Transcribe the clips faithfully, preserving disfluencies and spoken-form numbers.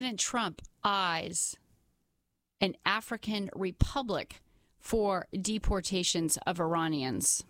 President Trump eyes an African republic for deportations of Iranians.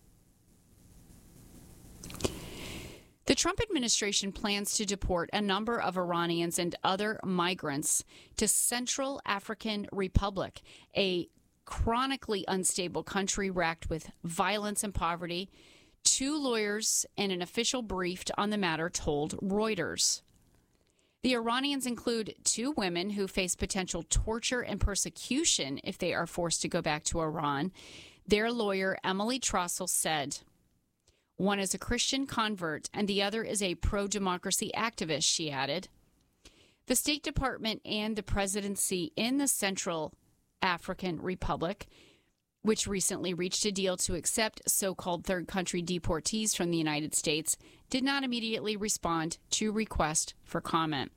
The Trump administration plans to deport a number of Iranians and other migrants to Central African Republic, a chronically unstable country racked with violence and poverty. Two lawyers and an official briefed on the matter told Reuters. The Iranians include two women who face potential torture and persecution if they are forced to go back to Iran. Their lawyer, Emily Trossel, said, "One is a Christian convert and the other is a pro-democracy activist," she added. The State Department and the presidency in the Central African Republic, which recently reached a deal to accept so-called third country deportees from the United States, did not immediately respond to requests for comment.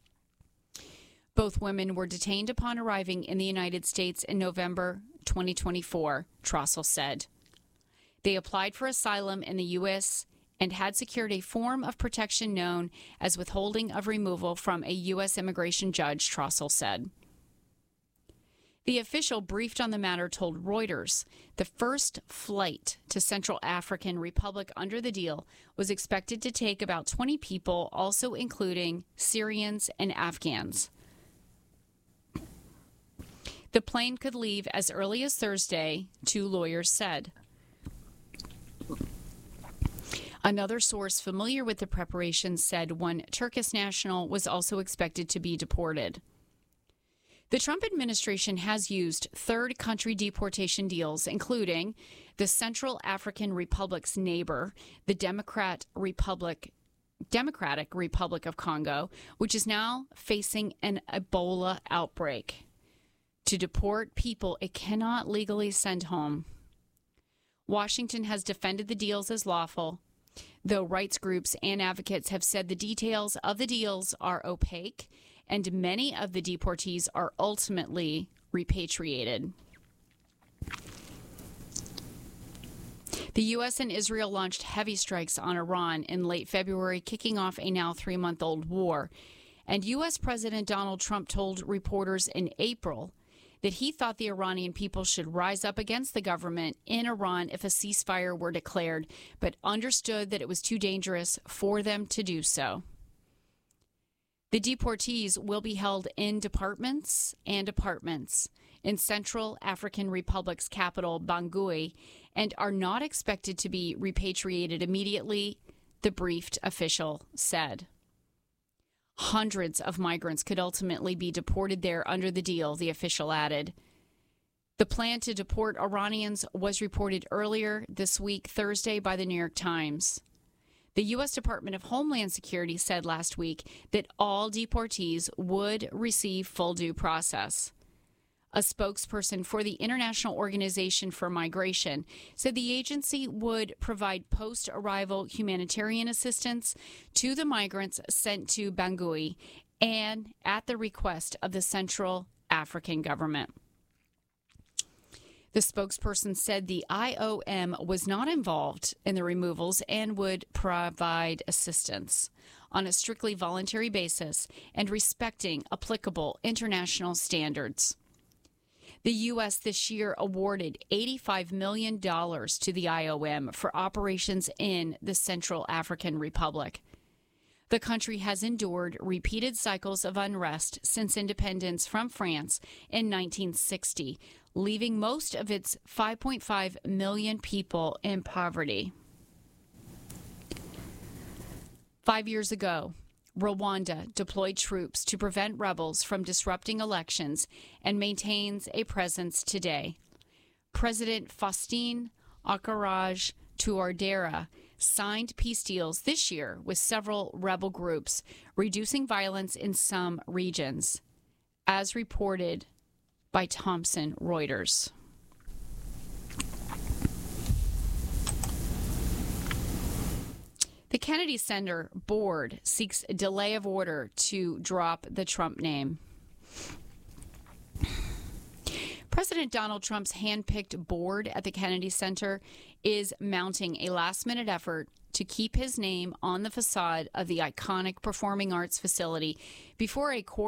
Both women were detained upon arriving in the United States in November twenty twenty-four, Trossel said. They applied for asylum in the U S and had secured a form of protection known as withholding of removal from a U S immigration judge, Trossel said. The official briefed on the matter told Reuters the first flight to Central African Republic under the deal was expected to take about twenty people, also including Syrians and Afghans. The plane could leave as early as Thursday, two lawyers said. Another source familiar with the preparations said one Turkish national was also expected to be deported. The Trump administration has used third country deportation deals, including the Central African Republic's neighbor, the Democrat Republic, Democratic Republic of Congo, which is now facing an Ebola outbreak, to deport people it cannot legally send home. Washington has defended the deals as lawful, though rights groups and advocates have said the details of the deals are opaque and many of the deportees are ultimately repatriated. The U S and Israel launched heavy strikes on Iran in late February, kicking off a now three-month-old war. And U S President Donald Trump told reporters in April that he thought the Iranian people should rise up against the government in Iran if a ceasefire were declared, but understood that it was too dangerous for them to do so. The deportees will be held in departments and apartments in Central African Republic's capital, Bangui, and are not expected to be repatriated immediately, the briefed official said. Hundreds of migrants could ultimately be deported there under the deal, the official added. The plan to deport Iranians was reported earlier this week, Thursday, by the New York Times. The U S Department of Homeland Security said last week that all deportees would receive full due process. A spokesperson for the International Organization for Migration said the agency would provide post-arrival humanitarian assistance to the migrants sent to Bangui and at the request of the Central African government. The spokesperson said the I O M was not involved in the removals and would provide assistance on a strictly voluntary basis and respecting applicable international standards. The U S this year awarded eighty-five million dollars to the I O M for operations in the Central African Republic. The country has endured repeated cycles of unrest since independence from France in nineteen sixty, leaving most of its five point five million people in poverty. Five years ago, Rwanda deployed troops to prevent rebels from disrupting elections and maintains a presence today. President Faustin Archange Touadera signed peace deals this year with several rebel groups, reducing violence in some regions, as reported by Thomson Reuters. The Kennedy Center board seeks a delay of order to drop the Trump name. President Donald Trump's handpicked board at the Kennedy Center is mounting a last-minute effort to keep his name on the facade of the iconic performing arts facility before a court